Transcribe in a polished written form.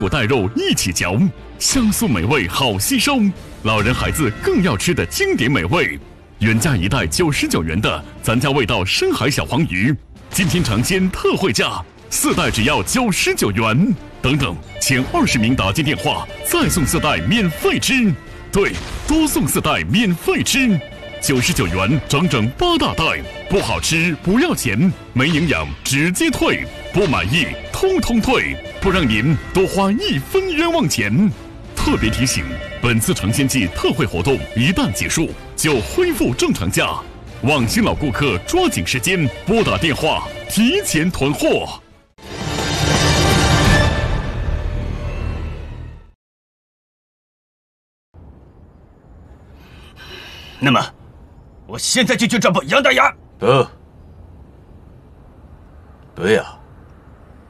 果带肉一起嚼，香酥美味好吸收，老人孩子更要吃的经典美味。原价一袋99元的咱家味道深海小黄鱼，今天尝鲜特惠价，4袋只要99元。等等，前20名打进电话，再送4袋免费吃。对，多送4袋免费吃，99元整整8大袋，不好吃不要钱，没营养直接退，不满意通通退，不让您多花1分冤枉钱。特别提醒，本次尝鲜季特惠活动一旦结束，就恢复正常价，望新老顾客抓紧时间拨打电话提前囤货。 那么，我现在就去抓捕杨大牙。 不呀，